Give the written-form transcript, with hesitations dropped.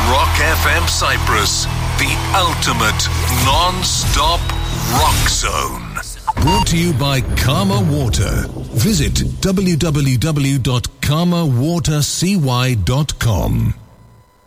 Rock FM Cyprus, the ultimate non-stop rock zone. Brought to you by Karma Water. Visit www.karmawatercy.com.